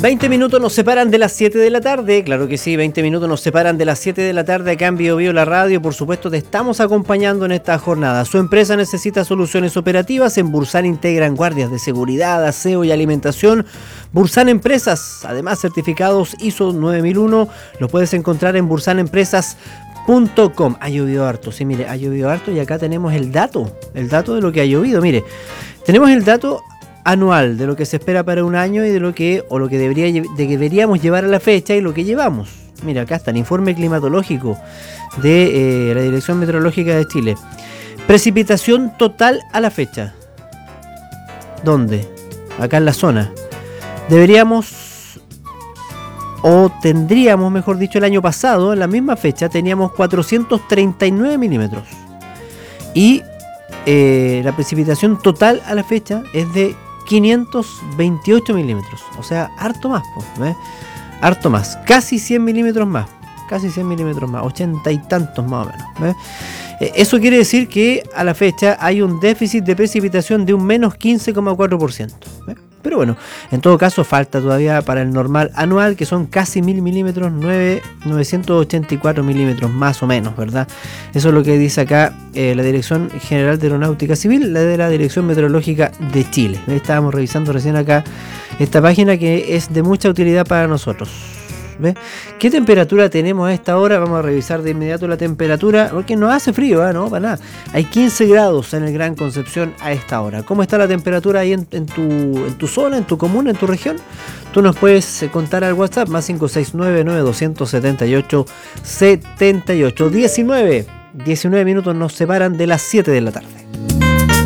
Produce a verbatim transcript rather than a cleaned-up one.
veinte minutos nos separan de las siete de la tarde, claro que sí, veinte minutos nos separan de las siete de la tarde acá en Bio Bio La Radio. Por supuesto te estamos acompañando en esta jornada. Su empresa necesita soluciones operativas. En Bursan integran guardias de seguridad, aseo y alimentación. Bursan Empresas, además certificados I S O nueve mil uno, los puedes encontrar en bursan empresas punto com. Ha llovido harto, sí, mire, ha llovido harto y acá tenemos el dato, el dato de lo que ha llovido, mire, tenemos el dato anual de lo que se espera para un año y de lo que o lo que debería de que deberíamos llevar a la fecha y lo que llevamos. Mira, acá está el informe climatológico de eh, la Dirección Meteorológica de Chile. Precipitación total a la fecha. ¿Dónde? Acá en la zona. Deberíamos o tendríamos, mejor dicho, el año pasado, en la misma fecha, teníamos cuatrocientos treinta y nueve milímetros. Y eh, la precipitación total a la fecha es de quinientos veintiocho milímetros, o sea, harto más, ¿eh? harto más, casi cien milímetros más, casi cien milímetros más, ochenta y tantos más o menos. ¿eh? Eso quiere decir que a la fecha hay un déficit de precipitación de un menos quince coma cuatro por ciento. ¿eh? Pero bueno, en todo caso falta todavía para el normal anual, que son casi mil milímetros, novecientos ochenta y cuatro milímetros más o menos, ¿verdad? Eso es lo que dice acá eh, la Dirección General de Aeronáutica Civil, la de la Dirección Meteorológica de Chile. Estábamos revisando recién acá esta página que es de mucha utilidad para nosotros. ¿Ve? ¿Qué temperatura tenemos a esta hora? Vamos a revisar de inmediato la temperatura, porque no hace frío, ¿eh? No, para nada. Hay quince grados en el Gran Concepción a esta hora. ¿Cómo está la temperatura ahí en, en, tu, en tu zona, en tu comuna, en tu región? Tú nos puedes contar al WhatsApp, más cinco seis nueve, nueve dos siete ocho, siete ocho. diecinueve, diecinueve minutos nos separan de las siete de la tarde.